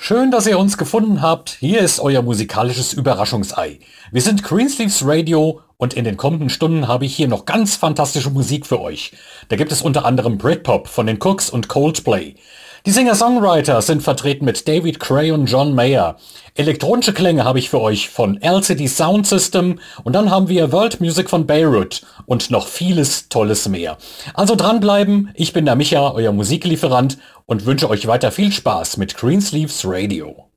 Schön, dass ihr uns gefunden habt. Hier ist euer musikalisches Überraschungsei. Wir sind Greensleeves Radio und in den kommenden Stunden habe ich hier noch ganz fantastische Musik für euch. Da gibt es unter anderem Britpop von den Cooks und Coldplay. Die Singer-Songwriter sind vertreten mit David Gray und John Mayer. Elektronische Klänge habe ich für euch von LCD Sound System und dann haben wir World Music von Beirut und noch vieles Tolles mehr. Also dranbleiben, ich bin der Micha, euer Musiklieferant und wünsche euch weiter viel Spaß mit Greensleeves Radio.